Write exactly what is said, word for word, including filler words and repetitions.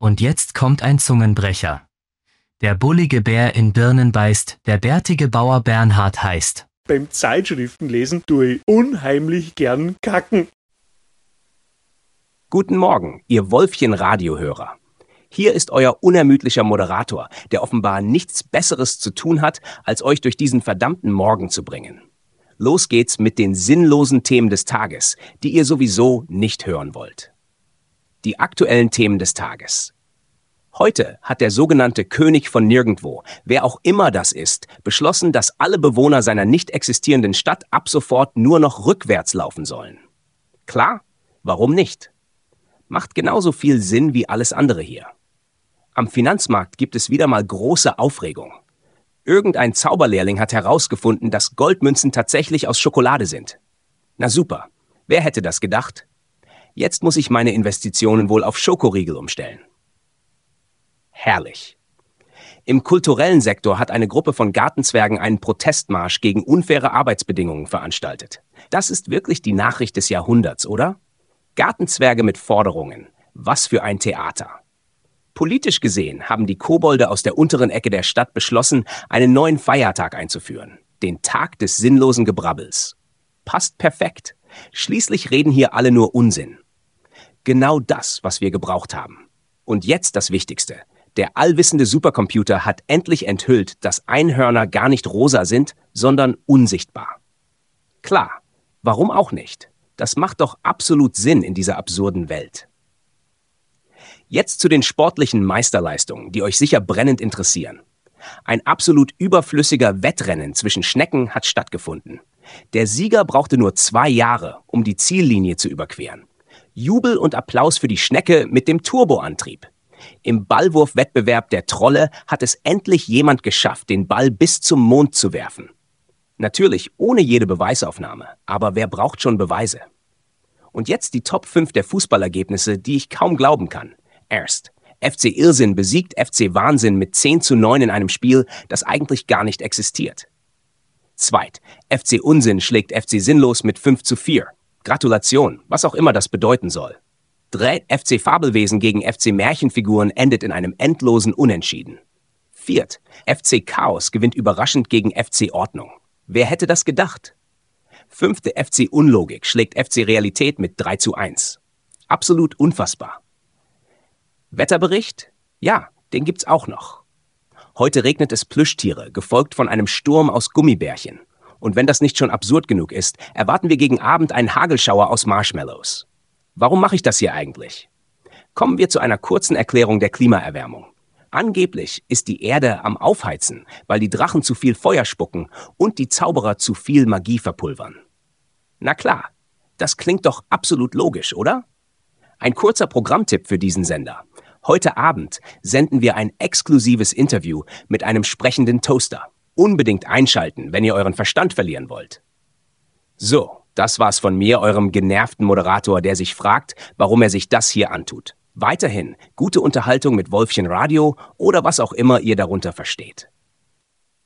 Und jetzt kommt ein Zungenbrecher. Der bullige Bär in Birnen beißt, der bärtige Bauer Bernhard heißt. Beim Zeitschriftenlesen tue ich unheimlich gern kacken. Guten Morgen, ihr Wolfchen-Radiohörer. Hier ist euer unermüdlicher Moderator, der offenbar nichts Besseres zu tun hat, als euch durch diesen verdammten Morgen zu bringen. Los geht's mit den sinnlosen Themen des Tages, die ihr sowieso nicht hören wollt. Die aktuellen Themen des Tages. Heute hat der sogenannte König von Nirgendwo, wer auch immer das ist, beschlossen, dass alle Bewohner seiner nicht existierenden Stadt ab sofort nur noch rückwärts laufen sollen. Klar, warum nicht? Macht genauso viel Sinn wie alles andere hier. Am Finanzmarkt gibt es wieder mal große Aufregung. Irgendein Zauberlehrling hat herausgefunden, dass Goldmünzen tatsächlich aus Schokolade sind. Na super, wer hätte das gedacht? Jetzt muss ich meine Investitionen wohl auf Schokoriegel umstellen. Herrlich. Im kulturellen Sektor hat eine Gruppe von Gartenzwergen einen Protestmarsch gegen unfaire Arbeitsbedingungen veranstaltet. Das ist wirklich die Nachricht des Jahrhunderts, oder? Gartenzwerge mit Forderungen. Was für ein Theater. Politisch gesehen haben die Kobolde aus der unteren Ecke der Stadt beschlossen, einen neuen Feiertag einzuführen. Den Tag des sinnlosen Gebrabbels. Passt perfekt. Schließlich reden hier alle nur Unsinn. Genau das, was wir gebraucht haben. Und jetzt das Wichtigste. Der allwissende Supercomputer hat endlich enthüllt, dass Einhörner gar nicht rosa sind, sondern unsichtbar. Klar, warum auch nicht? Das macht doch absolut Sinn in dieser absurden Welt. Jetzt zu den sportlichen Meisterleistungen, die euch sicher brennend interessieren. Ein absolut überflüssiger Wettrennen zwischen Schnecken hat stattgefunden. Der Sieger brauchte nur zwei Jahre, um die Ziellinie zu überqueren. Jubel und Applaus für die Schnecke mit dem Turboantrieb. Im Ballwurfwettbewerb der Trolle hat es endlich jemand geschafft, den Ball bis zum Mond zu werfen. Natürlich ohne jede Beweisaufnahme, aber wer braucht schon Beweise? Und jetzt die Top fünf der Fußballergebnisse, die ich kaum glauben kann. Erst, F C Irrsinn besiegt F C Wahnsinn mit zehn zu neun in einem Spiel, das eigentlich gar nicht existiert. Zweit, F C Unsinn schlägt F C Sinnlos mit fünf zu vier. Gratulation, was auch immer das bedeuten soll. Drei, F C Fabelwesen gegen F C Märchenfiguren endet in einem endlosen Unentschieden. Viert, F C Chaos gewinnt überraschend gegen F C Ordnung. Wer hätte das gedacht? Fünfte, F C Unlogik schlägt F C Realität mit drei zu eins. Absolut unfassbar. Wetterbericht? Ja, den gibt's auch noch. Heute regnet es Plüschtiere, gefolgt von einem Sturm aus Gummibärchen. Und wenn das nicht schon absurd genug ist, erwarten wir gegen Abend einen Hagelschauer aus Marshmallows. Warum mache ich das hier eigentlich? Kommen wir zu einer kurzen Erklärung der Klimaerwärmung. Angeblich ist die Erde am Aufheizen, weil die Drachen zu viel Feuer spucken und die Zauberer zu viel Magie verpulvern. Na klar, das klingt doch absolut logisch, oder? Ein kurzer Programmtipp für diesen Sender. Heute Abend senden wir ein exklusives Interview mit einem sprechenden Toaster. Unbedingt einschalten, wenn ihr euren Verstand verlieren wollt. So, das war's von mir, eurem genervten Moderator, der sich fragt, warum er sich das hier antut. Weiterhin gute Unterhaltung mit Wolfchen Radio oder was auch immer ihr darunter versteht.